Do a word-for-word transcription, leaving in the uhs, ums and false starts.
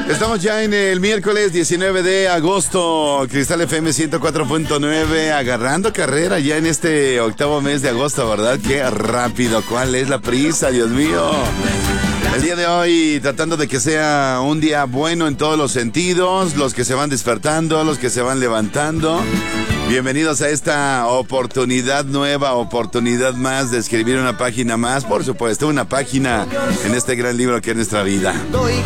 Estamos ya en el miércoles diecinueve de agosto, Cristal F M ciento cuatro punto nueve, agarrando carrera ya en este octavo mes de agosto, ¿verdad? Qué rápido, ¿cuál es la prisa, Dios mío? El día de hoy tratando de que sea un día bueno en todos los sentidos, los que se van despertando, los que se van levantando. Bienvenidos a esta oportunidad nueva, oportunidad más de escribir una página más, por supuesto, una página en este gran libro que es nuestra vida.